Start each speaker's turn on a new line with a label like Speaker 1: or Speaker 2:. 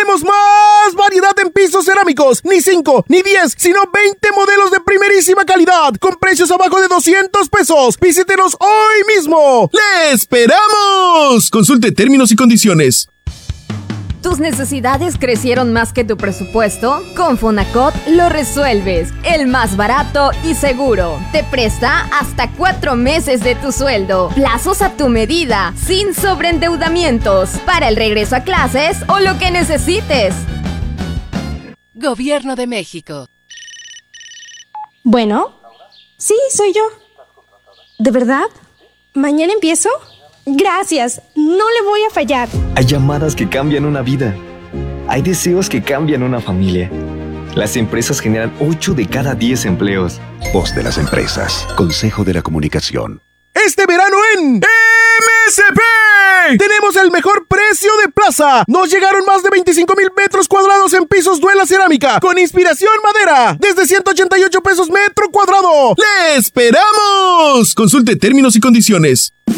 Speaker 1: tenemos más variedad en pisos cerámicos. Ni 5, ni 10, sino 20 modelos de primerísima calidad, con precios abajo de 200 pesos. Visítenos hoy mismo. ¡Le esperamos! Consulte términos y condiciones.
Speaker 2: ¿Tus necesidades crecieron más que tu presupuesto? Con Fonacot lo resuelves. El más barato y seguro. Te presta hasta 4 meses de tu sueldo. Plazos a tu medida, sin sobreendeudamientos. Para el regreso a clases o lo que necesites.
Speaker 3: Gobierno de México.
Speaker 4: Bueno, sí, soy yo. ¿De verdad? ¿Mañana empiezo? Gracias, no le voy a fallar.
Speaker 5: Hay llamadas que cambian una vida. Hay deseos que cambian una familia. Las empresas generan 8 de cada 10 empleos.
Speaker 6: Voz de las empresas. Consejo de la Comunicación.
Speaker 1: Este verano en MSP tenemos el mejor precio de plaza. Nos llegaron más de 25,000 metros cuadrados en pisos Duela Cerámica con inspiración madera desde 188 pesos metro cuadrado. ¡Le esperamos! Consulte términos y condiciones.